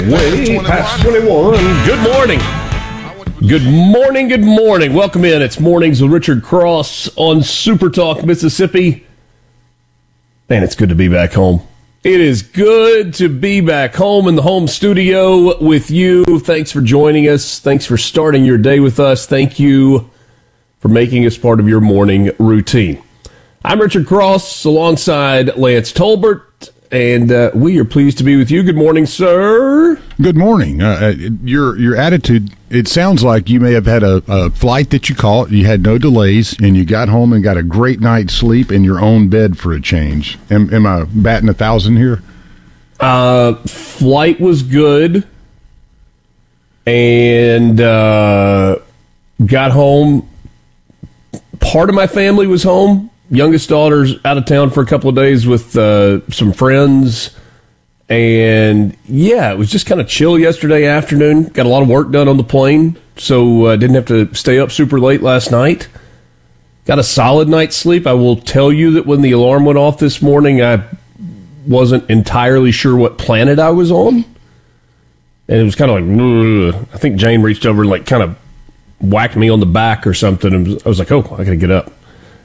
Way past 21. Good morning. Good morning, good morning. Welcome in. It's Mornings with Richard Cross on Super Talk, Mississippi. Man, it's good to be back home. It is good to be back home in the home studio with you. Thanks for joining us. Thanks for starting your day with us. Thank you for making us part of your morning routine. I'm Richard Cross alongside Lance Tolbert, and we are pleased to be with you. Good morning, sir. Good morning. Your attitude, it sounds like you may have had a flight that you caught, you had no delays, and you got home and got a great night's sleep in your own bed for a change. Am I batting 1,000 here? Flight was good, and got home. Part of my family was home. Youngest daughter's out of town for a couple of days with some friends. And, yeah, it was just kind of chill yesterday afternoon. Got a lot of work done on the plane, so didn't have to stay up super late last night. Got a solid night's sleep. I will tell you that when the alarm went off this morning, I wasn't entirely sure what planet I was on. And it was kind of like, ugh. I think Jane reached over and, like, kind of whacked me on the back or something. And I was like, oh, I got to get up.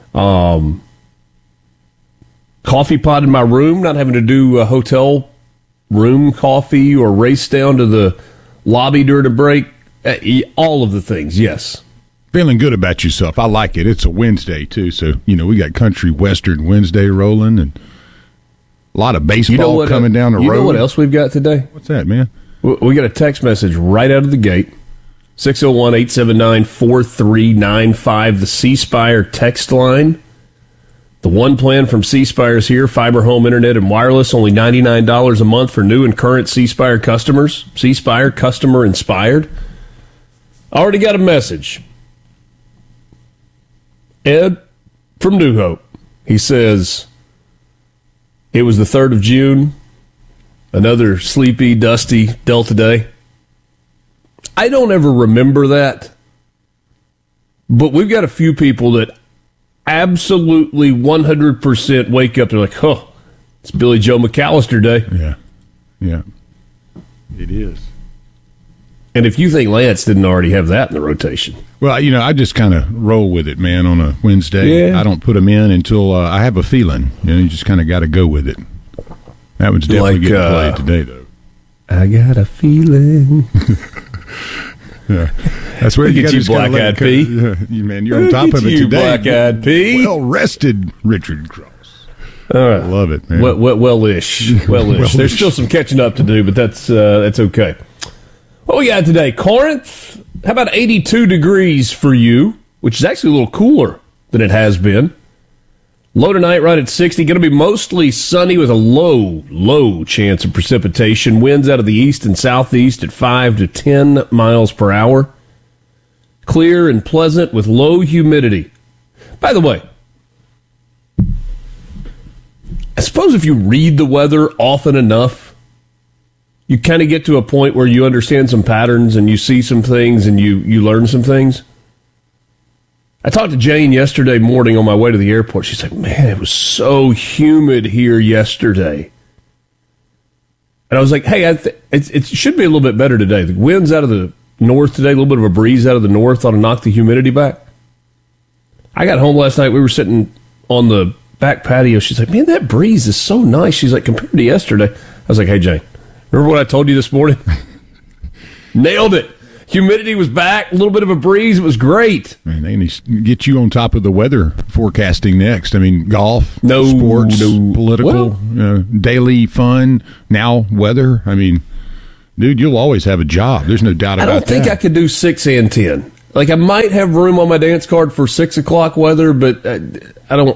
Coffee pot in my room, not having to do a hotel room coffee or race down to the lobby during a break. All of the things, yes. Feeling good about yourself. I like it. It's a Wednesday, too. So, we got Country Western Wednesday rolling and a lot of baseball coming down the road. You know what else we've got today? What's that, man? We got a text message right out of the gate. 601-879-4395, the C Spire text line. The one plan from C Spire is here, fiber home internet and wireless, only $99 a month for new and current C Spire customers. C Spire, customer inspired. I already got a message. Ed from New Hope. He says, it was the 3rd of June, another sleepy, dusty Delta day. I don't ever remember that, but we've got a few people that absolutely 100% wake up. They're like, oh, it's Billy Joe McAllister Day. Yeah, it is. And if you think Lance didn't already have that in the rotation. Well, I just kind of roll with it, man, on a Wednesday. Yeah. I don't put them in until I have a feeling. You just kind of got to go with it. That was definitely getting played today, though. I got a feeling. Yeah. That's where you got to Black-eyed P. Man, you're on top of it today. Black-eyed P. Well rested, Richard Cross. All right. I love it, man. Well-ish. There's still some catching up to do, but that's okay. What we got today? Corinth, how about 82 degrees for you, which is actually a little cooler than it has been. Low tonight right at 60. Going to be mostly sunny with a low chance of precipitation. Winds out of the east and southeast at 5 to 10 miles per hour. Clear and pleasant with low humidity. By the way, I suppose if you read the weather often enough, you kind of get to a point where you understand some patterns and you see some things and you learn some things. I talked to Jane yesterday morning on my way to the airport. She's like, man, it was so humid here yesterday. And I was like, hey, it should be a little bit better today. The wind's out of the north today, a little bit of a breeze out of the north ought to knock the humidity back. I got home last night. We were sitting on the back patio. She's like, man, that breeze is so nice. She's like, compared to yesterday. I was like, hey, Jane, remember what I told you this morning? Nailed it. Humidity was back, a little bit of a breeze. It was great. Man, they need to get you on top of the weather forecasting next. I mean, golf, sports, political, daily fun, now weather. I mean, dude, you'll always have a job. There's no doubt about that. I don't think I could do 6 and 10. Like, I might have room on my dance card for 6 o'clock weather, but I don't.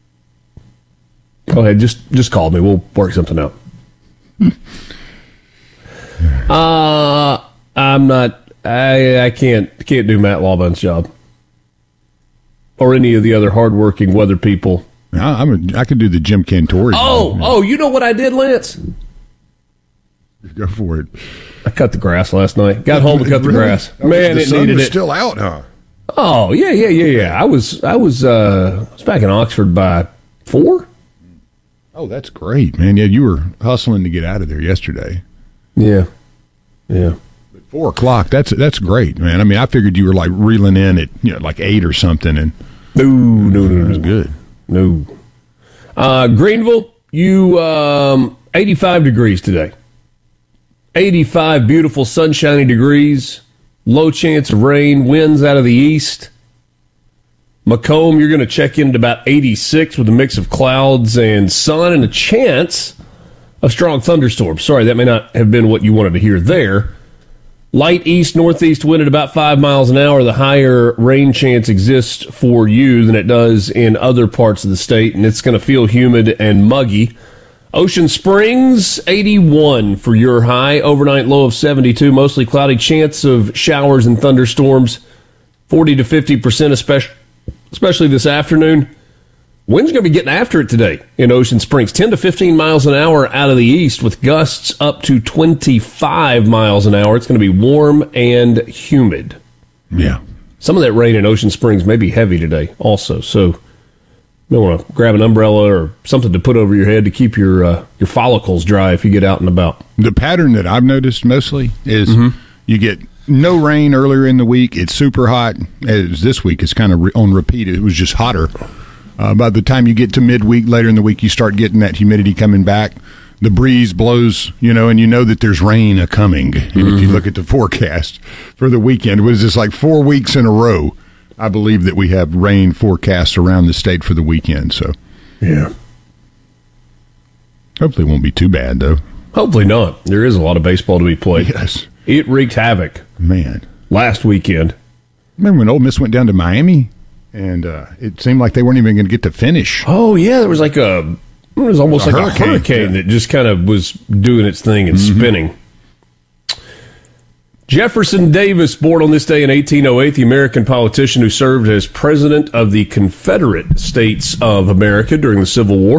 Go ahead, just call me. We'll work something out. I'm not. I can't do Matt Lawbun's job or any of the other hardworking weather people. I could do the Jim Cantori. Oh, you know what I did, Lance? Go for it. I cut the grass last night. Got home and cut the grass. Man, the it sun needed was it. Still out, huh? Oh yeah. I was back in Oxford by 4. Oh, that's great, man. Yeah, you were hustling to get out of there yesterday. Yeah. Yeah. 4 o'clock. That's great, man. I mean, I figured you were like reeling in at like 8 or something, and No. it was good. No. Greenville, you 85 degrees today. 85 beautiful sunshiny degrees. Low chance of rain. Winds out of the east. Macomb, you're going to check in at about 86 with a mix of clouds and sun and a chance of strong thunderstorms. Sorry, that may not have been what you wanted to hear there. Light east-northeast wind at about 5 miles an hour. The higher rain chance exists for you than it does in other parts of the state, and it's going to feel humid and muggy. Ocean Springs, 81 for your high. Overnight low of 72. Mostly cloudy. Chance of showers and thunderstorms, 40 to 50%, especially this afternoon. Wind's going to be getting after it today in Ocean Springs. 10 to 15 miles an hour out of the east with gusts up to 25 miles an hour. It's going to be warm and humid. Yeah. Some of that rain in Ocean Springs may be heavy today also. So you may want to grab an umbrella or something to put over your head to keep your follicles dry if you get out and about. The pattern that I've noticed mostly is you get no rain earlier in the week. It's super hot. As this week, it's kind of on repeat. It was just hotter. By the time you get to midweek, later in the week, you start getting that humidity coming back. The breeze blows, and you know that there's rain a-coming. If you look at the forecast for the weekend, it was just like 4 weeks in a row, I believe, that we have rain forecasts around the state for the weekend. So, yeah. Hopefully it won't be too bad, though. Hopefully not. There is a lot of baseball to be played. Yes. It wreaked havoc. Man. Last weekend. Remember when Ole Miss went down to Miami? And it seemed like they weren't even going to get to finish. Oh, yeah. There was almost like a hurricane that just kind of was doing its thing and spinning. Jefferson Davis, born on this day in 1808, the American politician who served as president of the Confederate States of America during the Civil War.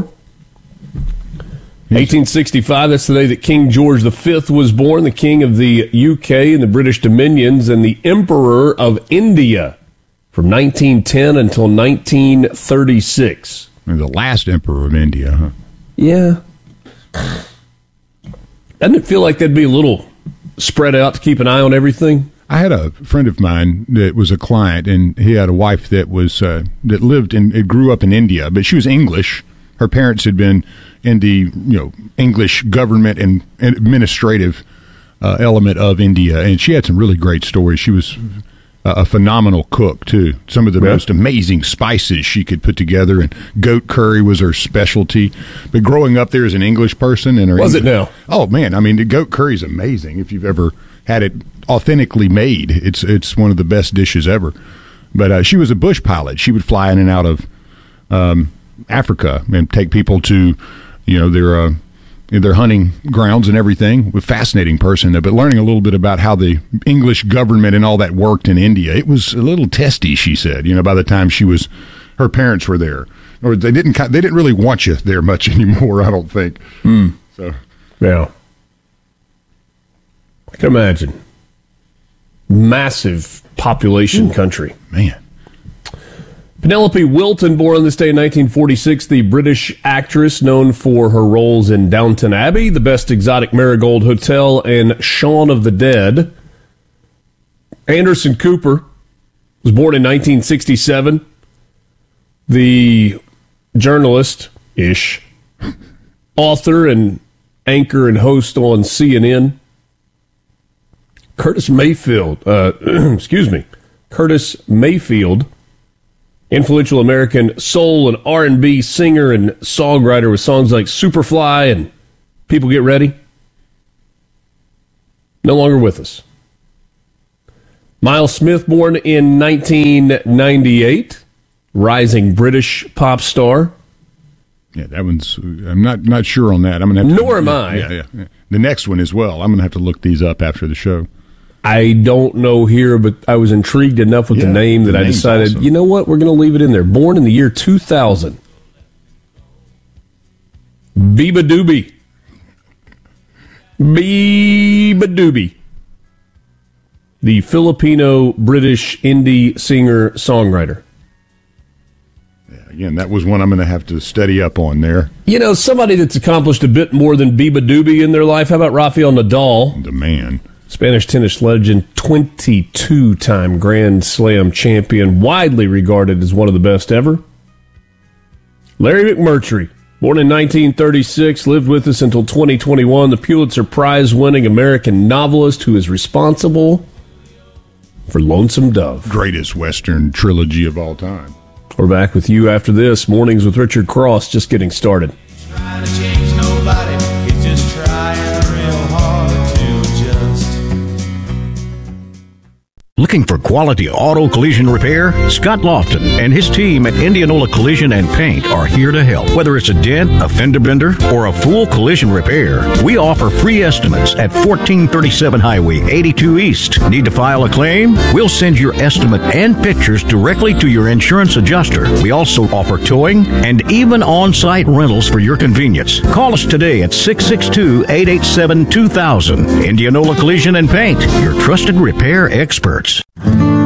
1865, that's the day that King George V was born, the king of the UK and the British Dominions, and the Emperor of India from 1910 until 1936. The last emperor of India, huh? Yeah. Doesn't it feel like that'd be a little spread out to keep an eye on everything? I had a friend of mine that was a client, and he had a wife that was that lived and grew up in India, but she was English. Her parents had been in the English government and administrative element of India, and she had some really great stories. She was a phenomenal cook, too. Some of the most amazing spices she could put together, and goat curry was her specialty. But growing up there as an English person... and it now? Oh, man. I mean, the goat curry is amazing. If you've ever had it authentically made, it's one of the best dishes ever. But she was a bush pilot. She would fly in and out of Africa and take people to, their hunting grounds and everything. A fascinating person, but learning a little bit about how the English government and all that worked in India, it was a little testy, she said, by the time her parents were there. Or they didn't really want you there much anymore, I don't think. So, yeah. I can imagine. Massive population country. Man. Penelope Wilton, born on this day in 1946, the British actress known for her roles in Downton Abbey, The Best Exotic Marigold Hotel, and Shaun of the Dead. Anderson Cooper was born in 1967. The journalist-ish, author and anchor and host on CNN. Curtis Mayfield, influential American soul and R&B singer and songwriter with songs like Superfly and People Get Ready. No longer with us. Miles Smith, born in 1998, rising British pop star. Yeah, that one's... I'm not sure on that. I'm gonna have to... Nor am I. Yeah. The next one as well. I'm going to have to look these up after the show. I don't know here, but I was intrigued enough with the name that I decided, awesome. You know what, we're going to leave it in there. Born in the year 2000. Biba Doobie. The Filipino-British indie singer-songwriter. Yeah, again, that was one I'm going to have to study up on there. Somebody that's accomplished a bit more than Biba Doobie in their life. How about Rafael Nadal? The man. Spanish tennis legend, 22-time Grand Slam champion, widely regarded as one of the best ever. Larry McMurtry, born in 1936, lived with us until 2021, the Pulitzer Prize-winning American novelist who is responsible for Lonesome Dove. Greatest Western trilogy of all time. We're back with you after this. Mornings with Richard Cross, just getting started. Trying to change nobody, it's just trying real hard to just. Looking for quality auto collision repair? Scott Lofton and his team at Indianola Collision and Paint are here to help. Whether it's a dent, a fender bender, or a full collision repair, we offer free estimates at 1437 Highway 82 East. Need to file a claim? We'll send your estimate and pictures directly to your insurance adjuster. We also offer towing and even on-site rentals for your convenience. Call us today at 662-887-2000. Indianola Collision and Paint, your trusted repair experts.